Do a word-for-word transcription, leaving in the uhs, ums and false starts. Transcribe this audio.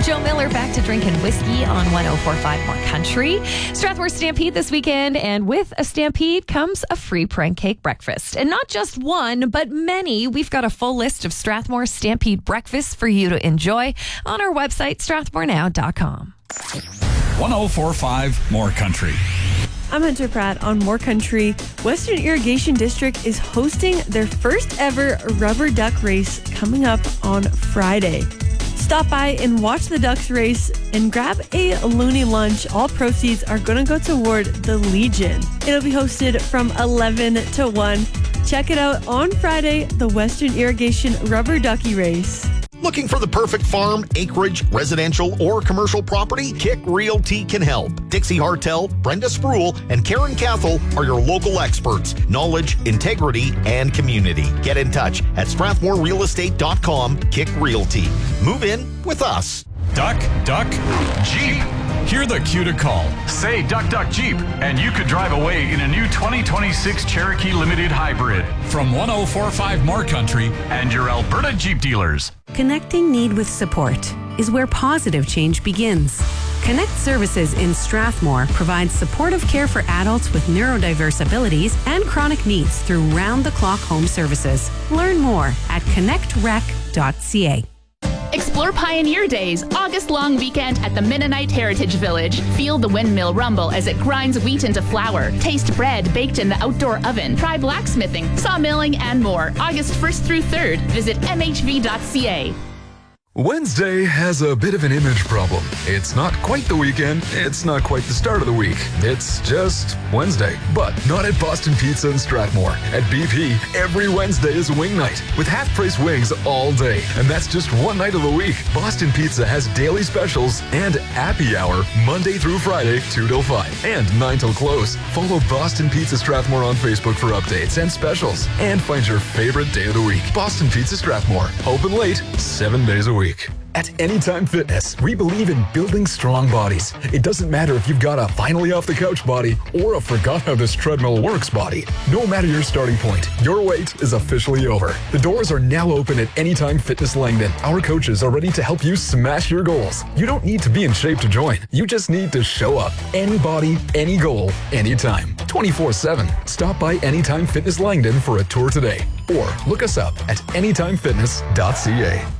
Joe Miller back to drinking whiskey on one oh four point five More Country. Strathmore Stampede this weekend, and with a Stampede comes a free prank cake breakfast. And not just one, but many. We've got a full list of Strathmore Stampede breakfasts for you to enjoy on our website, strathmore now dot com. one oh four point five More Country. I'm Hunter Pratt on More Country. Western Irrigation District is hosting their first ever rubber duck race coming up on Friday. Stop by and watch the ducks race and grab a loony lunch. All proceeds are going to go toward the Legion. It'll be hosted from eleven to one. Check it out on Friday, the Western Irrigation Rubber Ducky Race. Looking for the perfect farm, acreage, residential, or commercial property? Kick Realty can help. Dixie Hartel, Brenda Spruill, and Karen Cathell are your local experts. Knowledge, integrity, and community. Get in touch at strathmore real estate dot com. Kick Realty. Move in with us. Duck, duck, Jeep. Hear the cue to call. Say Duck Duck Jeep, and you could drive away in a new twenty twenty-six Cherokee Limited Hybrid. From one oh four point five More Country and your Alberta Jeep dealers. Connecting need with support is where positive change begins. Connect Services in Strathmore provides supportive care for adults with neurodiverse abilities and chronic needs through round-the-clock home services. Learn more at connect rec dot c a. Explore Pioneer Days, August-long weekend at the Mennonite Heritage Village. Feel the windmill rumble as it grinds wheat into flour. Taste bread baked in the outdoor oven. Try blacksmithing, sawmilling, and more. August first through third. Visit m h v dot c a. Wednesday has a bit of an image problem. It's not quite the weekend. It's not quite the start of the week. It's just Wednesday. But not at Boston Pizza in Strathmore. At B P, every Wednesday is wing night with half-price wings all day. And that's just one night of the week. Boston Pizza has daily specials and happy hour Monday through Friday, two till five and nine till close. Follow Boston Pizza Strathmore on Facebook for updates and specials. And find your favorite day of the week. Boston Pizza Strathmore. Open late, seven days a week. At Anytime Fitness, we believe in building strong bodies. It doesn't matter if you've got a finally off the couch body or a forgot how this treadmill works body. No matter your starting point, your wait is officially over. The doors are now open at Anytime Fitness Langdon. Our coaches are ready to help you smash your goals. You don't need to be in shape to join. You just need to show up. Any body, any goal, anytime. twenty-four seven. Stop by Anytime Fitness Langdon for a tour today. Or look us up at anytime fitness dot c a.